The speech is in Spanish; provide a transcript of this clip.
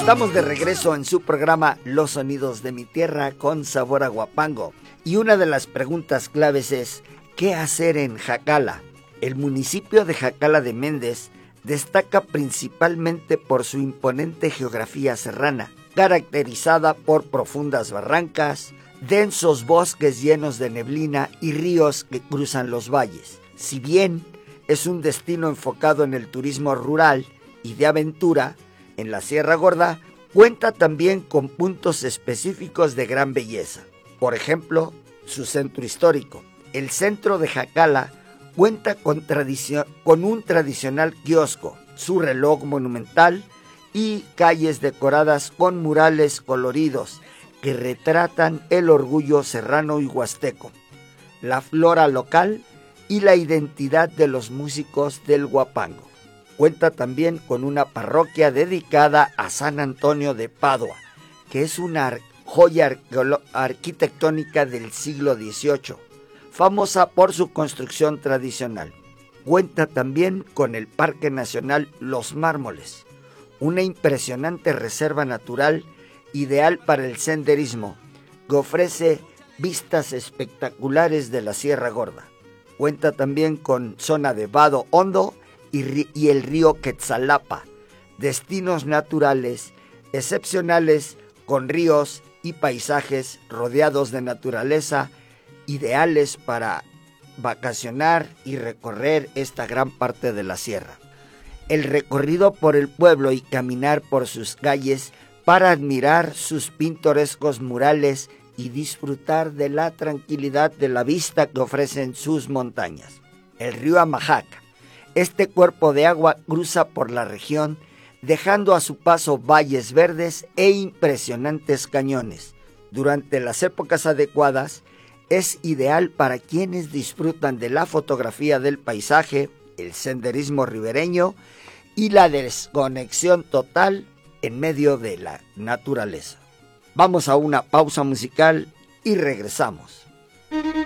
Estamos de regreso en su programa Los Sonidos de mi Tierra con sabor a Huapango. Y una de las preguntas claves es, ¿qué hacer en Jacala? El municipio de Jacala de Méndez destaca principalmente por su imponente geografía serrana, caracterizada por profundas barrancas, densos bosques llenos de neblina y ríos que cruzan los valles. Si bien es un destino enfocado en el turismo rural y de aventura, en la Sierra Gorda cuenta también con puntos específicos de gran belleza. Por ejemplo, su centro histórico. El centro de Jacala cuenta con un tradicional kiosco, su reloj monumental y calles decoradas con murales coloridos que retratan el orgullo serrano y huasteco, la flora local y la identidad de los músicos del Huapango. Cuenta también con una parroquia dedicada a San Antonio de Padua, que es una joya arquitectónica del siglo XVIII, famosa por su construcción tradicional. Cuenta también con el Parque Nacional Los Mármoles, una impresionante reserva natural ideal para el senderismo, que ofrece vistas espectaculares de la Sierra Gorda. Cuenta también con zona de vado hondo y el río Quetzalapa, destinos naturales excepcionales con ríos y paisajes rodeados de naturaleza, ideales para vacacionar y recorrer esta gran parte de la sierra. El recorrido por el pueblo y caminar por sus calles para admirar sus pintorescos murales y disfrutar de la tranquilidad de la vista que ofrecen sus montañas. El río Amajaca. Este cuerpo de agua cruza por la región, dejando a su paso valles verdes e impresionantes cañones. Durante las épocas adecuadas, es ideal para quienes disfrutan de la fotografía del paisaje, el senderismo ribereño y la desconexión total en medio de la naturaleza. Vamos a una pausa musical y regresamos.